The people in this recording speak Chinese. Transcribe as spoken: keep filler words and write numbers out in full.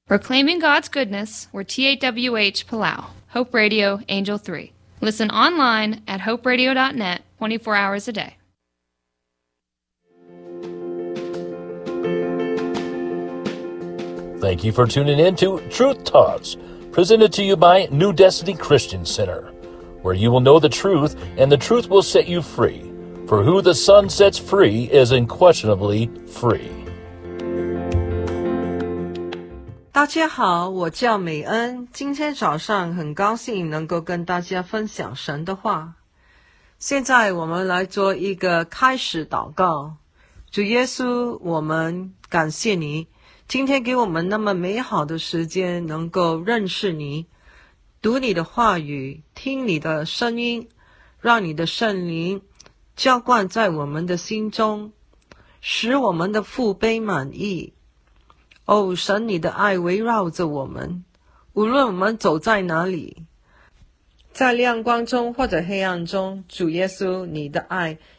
Proclaiming God's goodness, we're T A W H Palau, Hope Radio, Angel three. Listen online at hope radio dot net twenty-four hours a day. Thank you for tuning in to Truth Talks, presented to you by New Destiny Christian Center, where you will know the truth and the truth will set you free. For who the Son sets free is unquestionably free. 大家好，我叫美恩，今天早上很高兴能够跟大家分享神的话。现在我们来做一个开始祷告。主耶稣，我们感谢你，今天给我们那么美好的时间，能够认识你，读你的话语，听你的声音，让你的圣灵浇灌在我们的心中，使我们的腹杯满意。哦，神，你的爱围绕着我们，无论我们走在哪里，在亮光中或者黑暗中，主耶稣，你的爱